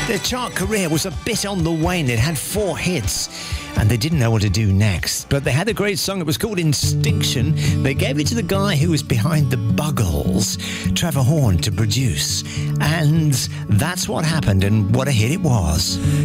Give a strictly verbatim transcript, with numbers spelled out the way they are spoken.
Their chart career was a bit on the wane. They'd had four hits and they didn't know what to do next. But they had a great song. It was called Instinction. They gave it to the guy who was behind the Buggles, Trevor Horn, to produce. And that's what happened, and what a hit it was.